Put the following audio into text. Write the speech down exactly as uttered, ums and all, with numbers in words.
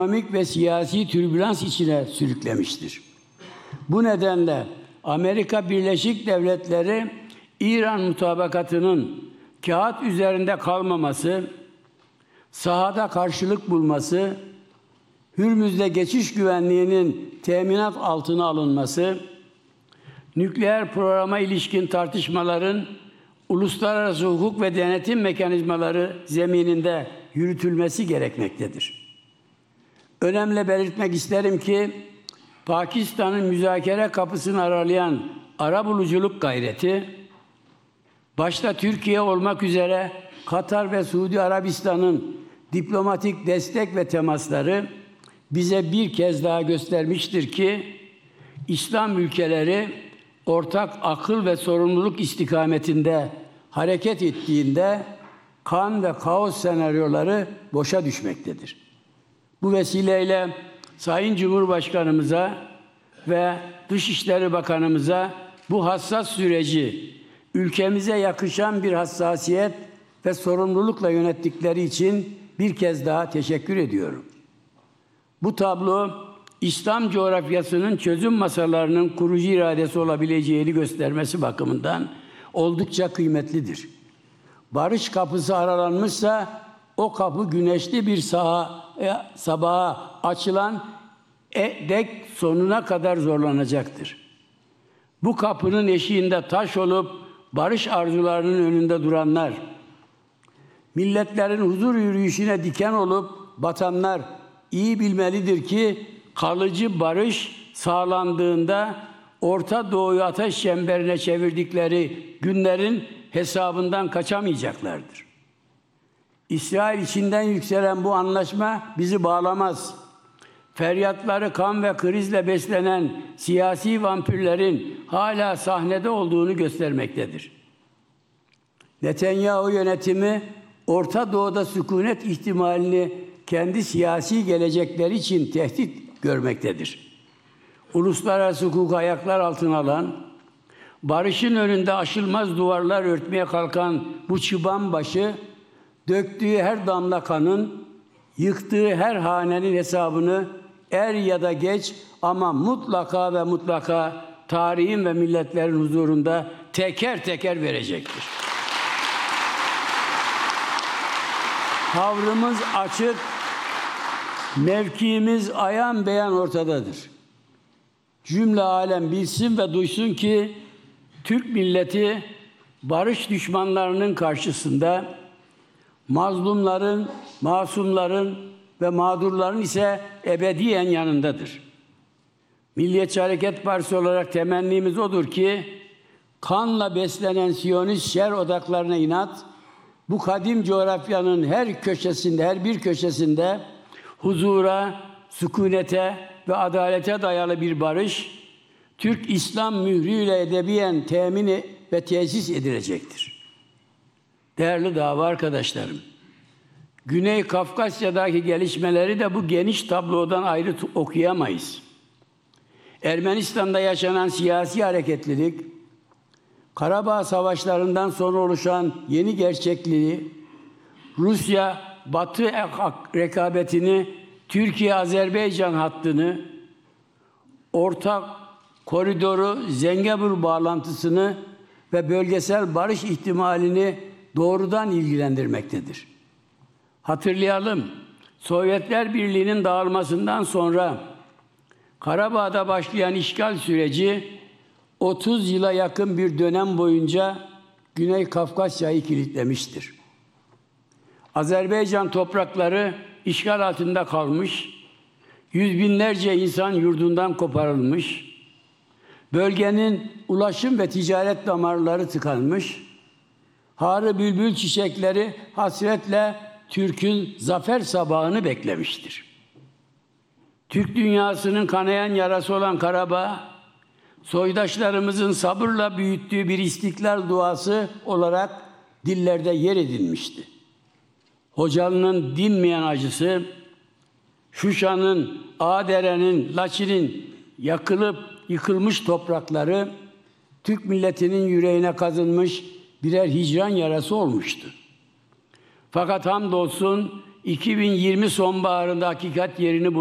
ekonomik ve siyasi türbülans içine sürüklemiştir. Bu nedenle Amerika Birleşik Devletleri, İran mutabakatının kağıt üzerinde kalmaması, sahada karşılık bulması, Hürmüz'de geçiş güvenliğinin teminat altına alınması, nükleer programa ilişkin tartışmaların uluslararası hukuk ve denetim mekanizmaları zemininde yürütülmesi gerekmektedir. Önemli belirtmek isterim ki, Pakistan'ın müzakere kapısını aralayan arabuluculuk gayreti, başta Türkiye olmak üzere Katar ve Suudi Arabistan'ın diplomatik destek ve temasları bize bir kez daha göstermiştir ki, İslam ülkeleri ortak akıl ve sorumluluk istikametinde hareket ettiğinde kan ve kaos senaryoları boşa düşmektedir. Bu vesileyle Sayın Cumhurbaşkanımıza ve Dışişleri Bakanımıza bu hassas süreci ülkemize yakışan bir hassasiyet ve sorumlulukla yönettikleri için bir kez daha teşekkür ediyorum. Bu tablo, İslam coğrafyasının çözüm masalarının kurucu iradesi olabileceğini göstermesi bakımından oldukça kıymetlidir. Barış kapısı aralanmışsa o kapı güneşli bir saha, e, sabaha açılan e, dek sonuna kadar zorlanacaktır. Bu kapının eşiğinde taş olup barış arzularının önünde duranlar, milletlerin huzur yürüyüşüne diken olup batanlar iyi bilmelidir ki kalıcı barış sağlandığında Orta Doğu'yu ateş çemberine çevirdikleri günlerin hesabından kaçamayacaklardır. İsrail içinden yükselen bu anlaşma bizi bağlamaz. Feryatları kan ve krizle beslenen siyasi vampirlerin hala sahnede olduğunu göstermektedir. Netanyahu yönetimi Orta Doğu'da sükunet ihtimalini kendi siyasi gelecekleri için tehdit görmektedir. Uluslararası hukuku ayaklar altına alan, barışın önünde aşılmaz duvarlar örtmeye kalkan bu çıban başı, döktüğü her damla kanın, yıktığı her hanenin hesabını er ya da geç ama mutlaka ve mutlaka tarihin ve milletlerin huzurunda teker teker verecektir. Tavrımız açık, mevkiimiz ayan beyan ortadadır. Cümle alem bilsin ve duysun ki Türk milleti barış düşmanlarının karşısında mazlumların, masumların ve mağdurların ise ebediyen yanındadır. Milliyetçi Hareket Partisi olarak temennimiz odur ki kanla beslenen Siyonist şer odaklarına inat, bu kadim coğrafyanın her köşesinde, her bir köşesinde huzura, sükunete ve adalete dayalı bir barış, Türk İslam mührüyle edebiyen temin ve tesis edilecektir. Değerli dava arkadaşlarım, Güney Kafkasya'daki gelişmeleri de bu geniş tablodan ayrı okuyamayız. Ermenistan'da yaşanan siyasi hareketlilik, Karabağ Savaşlarından sonra oluşan yeni gerçekliği, Rusya-Batı rekabetini, Türkiye-Azerbaycan hattını, ortak koridoru, Zengebur bağlantısını ve bölgesel barış ihtimalini doğrudan ilgilendirmektedir. Hatırlayalım, Sovyetler Birliği'nin dağılmasından sonra Karabağ'da başlayan işgal süreci otuz yıla yakın bir dönem boyunca Güney Kafkasya'yı kilitlemiştir. Azerbaycan toprakları işgal altında kalmış, yüz binlerce insan yurdundan koparılmış, bölgenin ulaşım ve ticaret damarları tıkanmış, harı bülbül çiçekleri hasretle Türk'ün zafer sabahını beklemiştir. Türk dünyasının kanayan yarası olan Karabağ, soydaşlarımızın sabırla büyüttüğü bir istiklal duası olarak dillerde yer edinmişti. Hocalı'nın dinmeyen acısı, Şuşa'nın, Ağdere'nin, Laçin'in yakılıp yıkılmış toprakları, Türk milletinin yüreğine kazınmış birer hicran yarası olmuştu. Fakat hamdolsun iki bin yirmi sonbaharında hakikat yerini buldu.